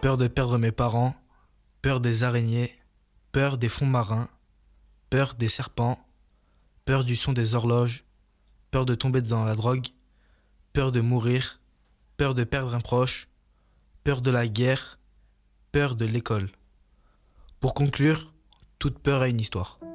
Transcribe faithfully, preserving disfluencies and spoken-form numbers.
Peur de perdre mes parents, peur des araignées, peur des fonds marins, peur des serpents, peur du son des horloges, peur de tomber dans la drogue, peur de mourir, peur de perdre un proche, peur de la guerre, peur de l'école. Pour conclure, toute peur a une histoire.